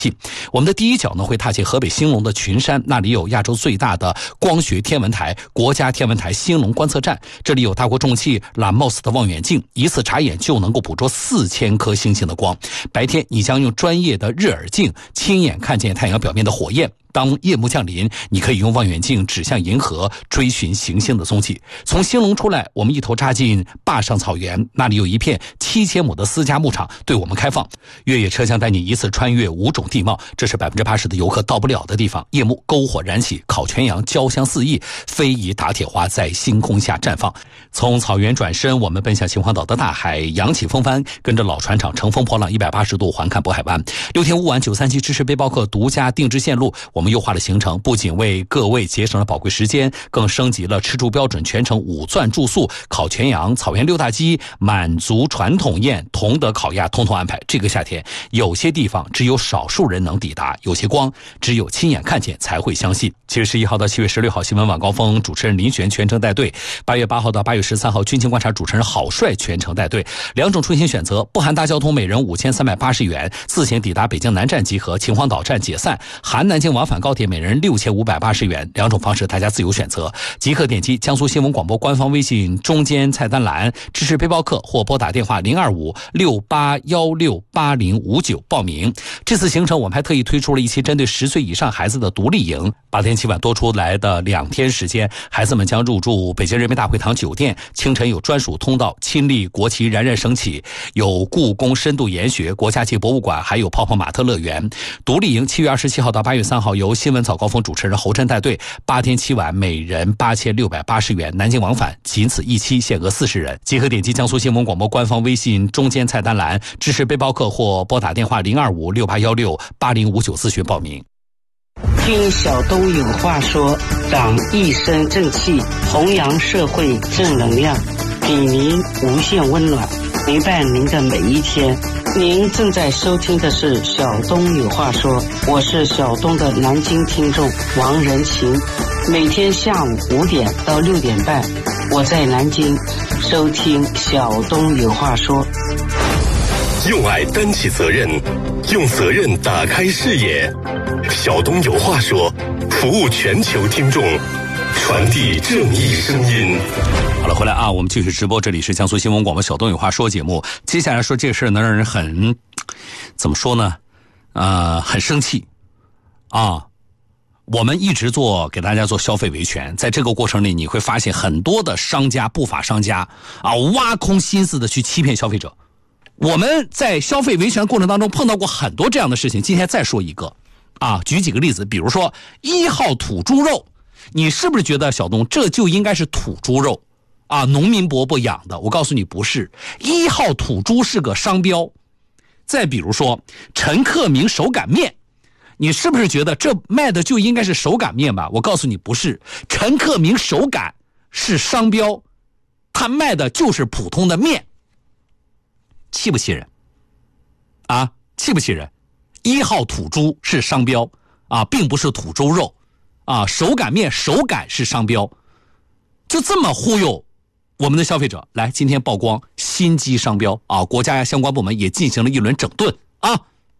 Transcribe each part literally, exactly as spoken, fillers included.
我们的第一脚呢会踏进河北兴隆的群山，那里有亚洲最大的光学天文台——国家天文台兴隆观测站。这里有大国重器拉莫斯的望远镜，一次眨眼就能够捕捉四千颗星星的光。白天你将用专业的日耳镜亲眼看见太阳表面的火焰。当夜幕降临，你可以用望远镜指向银河，追寻行星的踪迹。从兴隆出来，我们一头扎进坝上草原，那里有一片七千亩的私家牧场对我们开放。越野车厢带你一次穿越五种地貌，这是百分之八十的游客到不了的地方。夜幕篝火燃起，烤全羊焦香四溢，非遗打铁花在星空下绽放。从草原转身，我们奔向秦皇岛的大海，扬起风帆，跟着老船长乘风破浪一百八十度环看渤海湾。六天五晚九三七支持背包客独家定制线路，我们优化了行程，不仅为各位节省了宝贵时间，更升级了吃住标准，全程五钻住宿、烤全羊、草原溜大鸡、满族传统宴、同德烤鸭，通通安排。这个夏天，有些地方只有少数人能抵达，有些光只有亲眼看见才会相信。七月十一号到七月十六号，新闻晚高峰主持人林璇全程带队；八月八号到八月十三号，军情观察主持人郝帅全程带队。两种出行选择，不含大交通，每人五千三百八十元；自行抵达北京南站集合，秦皇岛站解散；含南京往返高铁，每人六千五百八十元。两种方式大家自由选择，即刻点击江苏新闻广播官方微信中间菜单栏支持背包客，或拨打电话零二五六八幺六八零五九报名。这次行程我们还特意推出了一期针对十岁以上孩子的独立营，八天七晚多出来的两天时间，孩子们将入住北京人民大会堂酒店，清晨有专属通道，亲历国旗冉冉升起，有故宫深度研学、国家级博物馆，还有泡泡玛特乐园。独立营七月二十七号到八月三号由新闻早高峰主持人侯震带队，八天七晚，每人八千六百八十元，南京往返，仅此一期，限额四十人。即可点击江苏新闻广播官方微信中间菜单栏支持背包客，或拨打电话零二五六八幺六八零五九咨询报名。 听小东有话说，党一身正气，弘扬社会正能量，给您无限温暖，陪伴您的每一天。您正在收听的是小东有话说，我是小东的南京听众王仁琴。每天下午五点到六点半，我在南京收听小东有话说。 用爱担起责任，用责任打开视野。小东有话说，服务全球听众，传递正义声音。 好了，回来啊，我们继续直播，这里是江苏新闻广播小东有话说节目。接下来说这个事能让人很怎么说呢？呃，很生气啊。我们一直做给大家做消费维权，在这个过程里你会发现很多的商家、不法商家啊，挖空心思的去欺骗消费者。我们在消费维权过程当中碰到过很多这样的事情，今天再说一个啊，举几个例子，比如说一号土猪肉，你是不是觉得小东这就应该是土猪肉啊？农民伯伯养的？我告诉你不是，一号土猪是个商标。再比如说陈克明手擀面，你是不是觉得这卖的就应该是手擀面吧？我告诉你不是，陈克明手擀是商标，他卖的就是普通的面。气不气人啊？气不气人？一号土猪是商标啊，并不是土猪肉啊。手擀面手擀是商标，就这么忽悠我们的消费者。来，今天曝光新机商标啊，国家相关部门也进行了一轮整顿啊。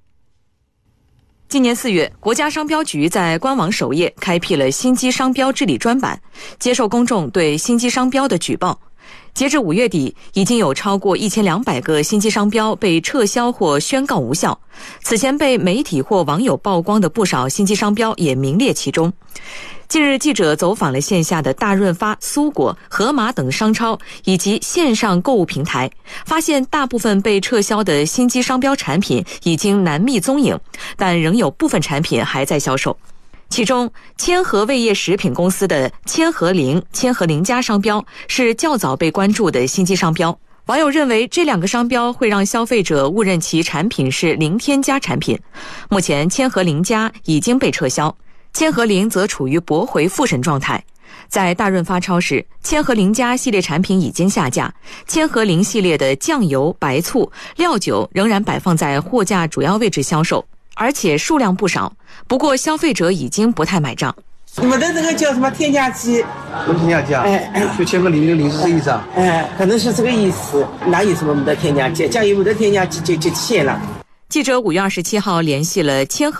今年四月，国家商标局在官网首页开辟了新机商标治理专版，接受公众对新机商标的举报。截至五月底，已经有超过一千两百个新机商标被撤销或宣告无效。此前被媒体或网友曝光的不少新机商标也名列其中。近日，记者走访了线下的大润发、苏果、盒马等商超以及线上购物平台，发现大部分被撤销的新机商标产品已经难觅踪影，但仍有部分产品还在销售。其中，千和味业食品公司的千和苓、千和苓家商标是较早被关注的新机商标。网友认为这两个商标会让消费者误认其产品是零添加产品。目前，千和苓家已经被撤销，千和苓则处于驳回复审状态。在大润发超市，千和苓家系列产品已经下架，千和苓系列的酱油、白醋、料酒仍然摆放在货架主要位置销售，而且数量不少，不过消费者已经不太买账。 我们的这个叫什么添加剂？ 什么添加剂啊？哎，就千和苓的苓是这意思啊？ 哎，可能是这个意思。哪有什么没得添加剂？酱油没得添加剂就就甜了。 记者五月二十七号联系了千和